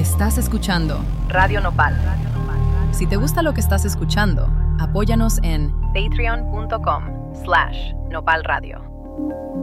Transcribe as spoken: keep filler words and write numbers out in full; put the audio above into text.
Estás escuchando Radio Nopal. Si te gusta lo que estás escuchando, apóyanos en patreon punto com slash nopal radio.